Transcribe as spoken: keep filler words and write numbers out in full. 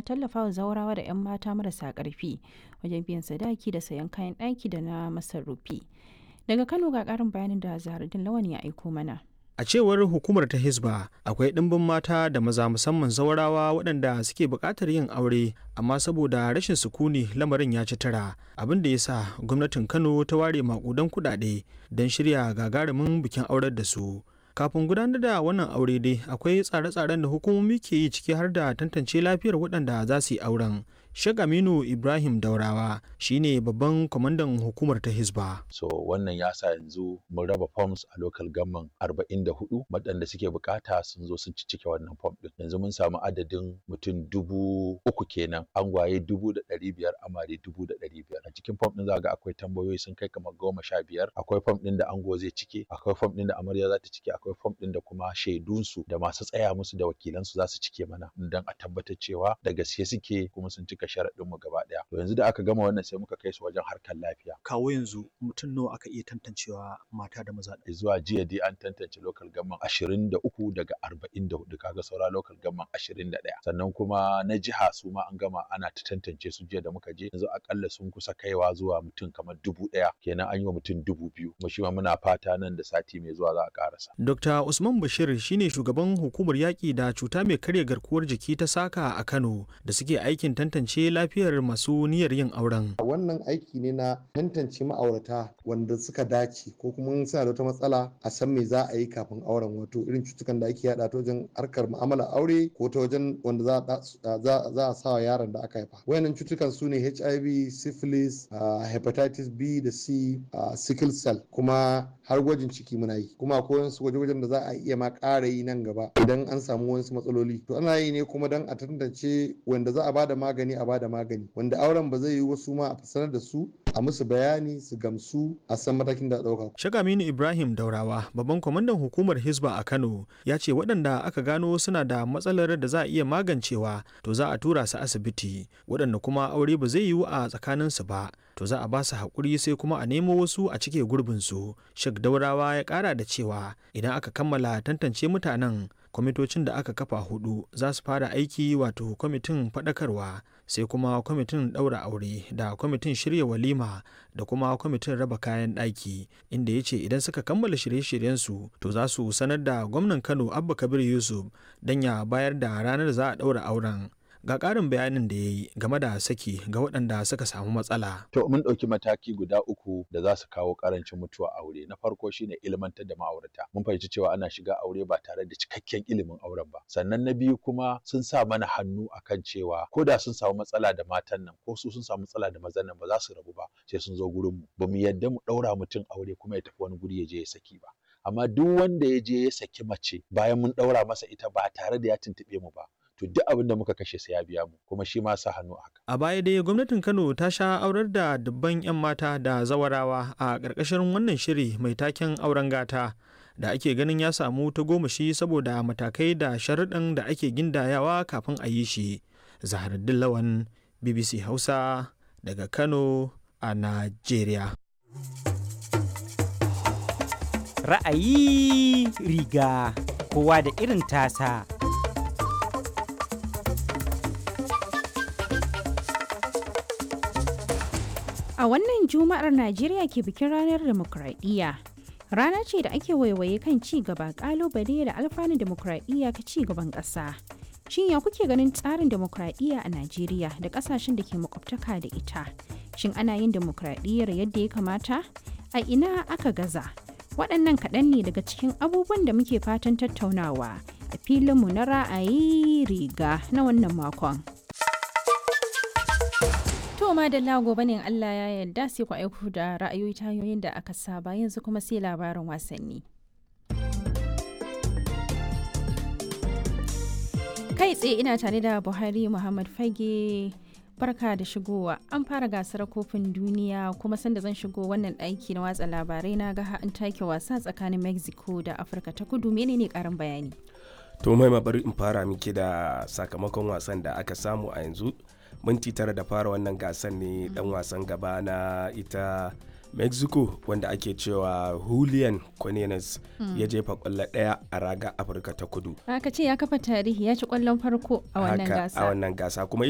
tallafawa zaurawa da 'yan mata marasa ƙarfi wajen biyan sadaki da sayan kayan ɗaki da na masarufi. Daga Kano ga ƙarin bayanin da Zahraddin Lawan ya aiko mana. A cewar hukumar ta Hisba, akwai ɗimbin mata da maza musamman zaurawa waɗanda suke buƙatar yin aure, amma saboda rashin sukuni lamarin ya ci tara, abin da ya sa gwamnatin Kano ta ware maƙudan kuɗaɗe don shirya gagarumin bikin aurar da su. Kafin gudanar da wannan aure dai akwai tsare-tsaren da hukumomi ke yi ciki har da tantance lafiyar waɗanda za su yi auren. Sheikh Aminu Ibrahim Daurawa shine babban kwamandan hukumar ta Hisba. So wannan ya sa yanzu mun raba forms a local government arba'in da hudu waɗanda suke bukata sun zo sun cike wannan form din. Yanzu mun samu adadin mutum dubu uku kenan, angwaye dubu da ɗari biyar, amare dubu da ɗari biyar. A cikin form din za ga akwai tambayoyi sun kai kamar goma sha biyar. Akwai form din da ango zai cike, akwai form din da amarya za ta cike, akwai form din da kuma shaidunsu da masu tsaya musu da wakilansu za su cike mana don a tabbatar cewa da gaske suke kuma sun cika sharaɗin mu gaba ɗaya. To yanzu da aka gama wannan sai muka kai su wajen harkar lafiya. Kawo yanzu mutum nawa aka iya tantancewa mata da maza? Zuwa jiya dai an tantance local government ashirin da uku daga arba'in da hudu, kaga saura local government ashirin da ɗaya. Sannan kuma na jiha su ma an gama ana ta tantance su jiya da muka je, yanzu akalla sun kusa kaiwa zuwa mutum kamar dubu ɗaya, kenan an yi wa mutum dubu biyu. Kuma shi ma muna fata nan da sati mai zuwa za a karasa. Dokta Usman Bashir shine shugaban hukumar yaƙi da cuta mai karya garkuwar jiki ta Saka a Kano da suke aikin tantance lafiyar masu niyyar yin auren. Wannan aiki ne na tantance ma'aurata wanda suka dace ko kuma suna da wata matsala a san me za a yi kafin auren, wato irin cutukan da ake yada ta wajen harkar mu'amala aure ko ta wajen wanda za a sa wa yaron da aka haifa. Wayannan cutukan su ne H I V, syphilis, hepatitis B da C, sickle cell, kuma har gwajin ciki muna yi. Kuma akwai wasu gwaje-gwajen da za a iya ma ƙara yi nan gaba idan an samu wasu matsaloli. To ana yi ne kuma don a tantance wanda za a bada magani a bada magani, wanda auren ba zai yi wasu ma a sanar da su a musu bayani su gamsu a san matakin da ɗauka. Sheikh Aminu Ibrahim Daurawa, babban kwamandan hukumar Hisba a Kano, ya ce waɗanda aka gano suna da matsalar da za a iya magancewa to za a tura su asibiti, waɗanda kuma aure ba zai yiwu a tsakaninsu ba to za a ba su haƙuri sai kuma a nemo wasu a cike gurbinsu. Sheikh Daurawa ya ƙara da cewa idan aka kammala tantance mutanen, kwamitocin da aka kafa hudu za su fara aiki, wato kwamitin faɗakarwa, sai kuma kwamitin ɗaura aure da kwamitin shirya walima da kuma kwamitin raba kayan ɗaki, inda ya ce idan suka kammala shirye-shiryensu to za su sanar da gwamnan Kano Abba Kabir Yusuf don ya bayar da ranar za a ɗaura auren. Ga ƙarin bayanin da ya yi game da saki ga waɗanda suka samu matsala. To mun ɗauki mataki guda uku da za su kawo ƙarancin mutuwa aure. Na farko shine ilmantar da ma'aurata. Mun fahimci cewa ana shiga aure ba tare da cikakken ilimin auren ba. Sannan na biyu kuma sun sa mana hannu akan cewa ko da sun samu matsala da matan nan ko su sun samu matsala da mazan nan ba za su rabu ba sai sun zo gurin mu. Ba mu yadda mu ɗaura mutum aure kuma ya tafi wani guri ya je ya saki ba. Amma duk wanda ya je ya saki mace bayan mun ɗaura masa ita ba tare da ya tuntuɓe mu ba, to duk abin da muka kashe sai ya biya mu, kuma shi ma sa hannu haka. A baya dai gwamnatin Kano ta sha aurar da dubban 'yan mata da zawarawa a ƙarƙashin wannan shiri mai taken auren gata da ake ganin ya samu tagomashi saboda matakai da sharuɗan da ake gindayawa kafin a yi shi. Zahraddin Lawan, B B C Hausa daga Kano a Najeriya. Ra'ayi riga kowa da irin tasa. A wannan Juma'ar Najeriya ke bikin ranar demokradiyya. Rana ce da ake waiwaye kan ci gaba, kalubale da alfanun demokradiyya ka ci gaban ƙasa. Shin ya kuke ganin tsarin demokradiyya a Najeriya da ƙasashen da ke makwabtaka da ita? Shin ana yin demokradiyyar yadda ya kamata? A ina aka gaza? Waɗannan kaɗan ne daga cikin abubuwan da muke fatan tattaunawa a filinmu na ra'ayi riga na wannan makon. To madalla gobe ne Allah ya yarda sai ku aiko da ra'ayoyi ta hanyoyin da aka saba, yanzu kuma sai labarin wasanni. Kai tsaye ina tare da Buhari Muhammad Fage. Barka da shigowa. An fara gasar kofin duniya kuma sanda zan shigo wannan ɗaki na watsa labarai na ga an take wasa tsakanin Mexico da Afirka ta Kudu. Menene karin bayani? To mai bari in fara miki da sakamakon wasan da aka samu a yanzu. Minti tara da fara wannan gasan ne dan wasan gaba na ita Mexico wanda ake cewa Julian Quinones mm. ya jefa kwallo daya a raga Afirka ta Kudu. Aka ce ya kafa tarihi, ya ci kwallon farko a wannan gasa. A wannan gasa kuma